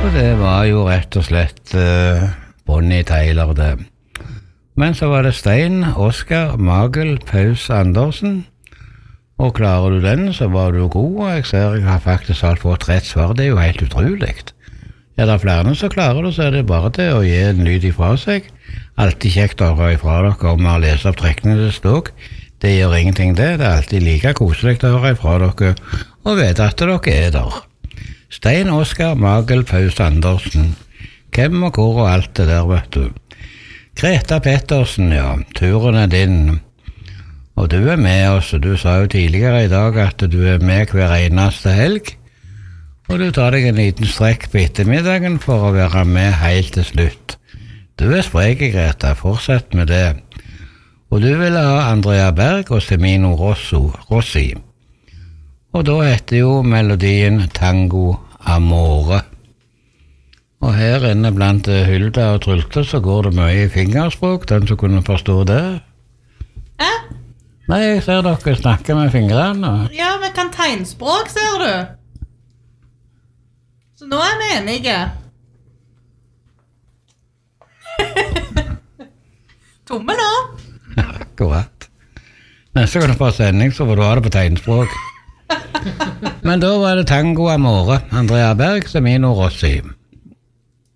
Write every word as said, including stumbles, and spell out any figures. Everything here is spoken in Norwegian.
Og det var jo rett og slett uh, Bonnie Tyler det. Men så var det Stein, Oskar, Magel, Paus Andersen. Og klarer du den, så var du god, og jeg ser jeg har faktisk alt fått rett svar. Det er jo helt utrolig. Er det flere som klarer det, så er det bare til å gi en lyd ifra seg. Alltid kjekt å høre ifra dere om å lese opp trekkene det står. Det gjør ingenting det, det er alltid like koselig å høre ifra dere, og vite at dere er der. Stein, Oskar, Magel, Paus Andersen. Hvem og hvor og alt det der, vet du. Greta Pettersen, ja, turen er din. Og du er med oss, og du sa jo tidligere i dag at du er med hver eneste helg. Og du tar deg en liten strekk på ettermiddagen for å være med helt til slutt. Du er sprek, Greta, fortsett med det. Og du ville ha Andrea Berg og Semino Rosso, Rossi. Og da heter jo melodien Tango Amore. Og her inne blant Hulda og Trulte så går det mye i fingerspråk, den som kunne forstå det. Hæ? Nei, jeg ser dere snakke med fingrene. Ja, vi kan tegnspråk, ser du. Så nå er vi enige. Tommel opp. Akkurat. Neste gang du får sending, så får du ha det på tegnspråk. Men da var det Tango Amore, Andrea Berg, Semino Rossi.